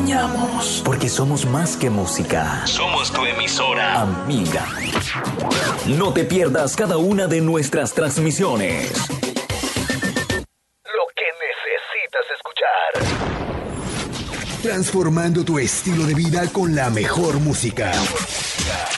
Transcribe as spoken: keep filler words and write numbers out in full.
acompañamos. Porque somos más que música. Somos tu emisora amiga. No te pierdas cada una de nuestras transmisiones. Lo que necesitas escuchar. Transformando tu estilo de vida con la mejor música.